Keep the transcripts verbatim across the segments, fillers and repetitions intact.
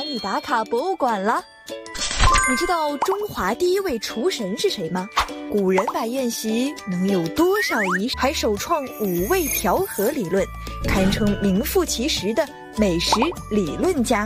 喊你打卡博物馆了。你知道中华第一位厨神是谁吗？古人摆宴席能有多少仪式，还首创五味调和理论，堪称名副其实的美食理论家。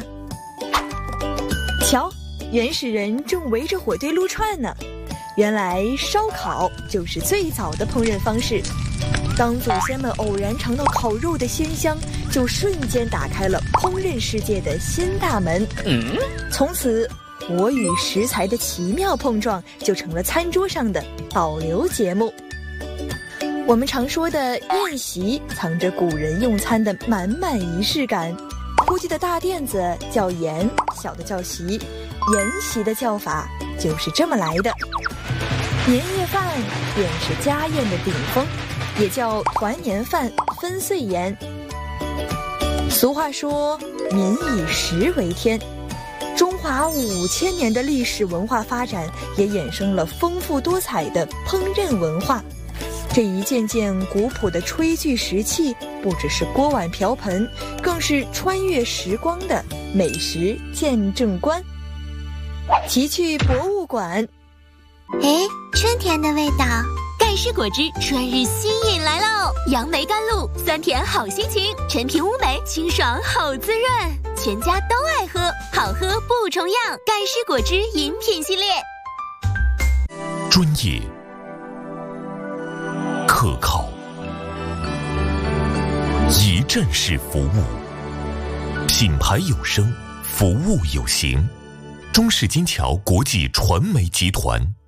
瞧，原始人正围着火堆撸串呢。原来烧烤就是最早的烹饪方式。当祖先们偶然尝到烤肉的鲜香，就瞬间打开了烹饪世界的新大门。嗯，从此火与食材的奇妙碰撞就成了餐桌上的保留节目。我们常说的宴席藏着古人用餐的满满仪式感。估计的大垫子叫筵，小的叫席，筵席的叫法就是这么来的。年夜饭便是家宴的顶峰，也叫团年饭、分岁筵。俗话说民以食为天，中华五千年的历史文化发展也衍生了丰富多彩的烹饪文化。这一件件古朴的炊具石器，不只是锅碗瓢盆，更是穿越时光的美食见证观。奇趣博物馆。 哎，春天的味道， 盖世果汁春日新饮来喽！杨梅甘露，酸甜好心情，陈皮乌梅，清爽好滋润，全家都爱喝，好喝不重样。盖世果汁饮品系列， 专业、可靠、一站式服务，品牌有声，服务有形。中式金桥国际传媒集团。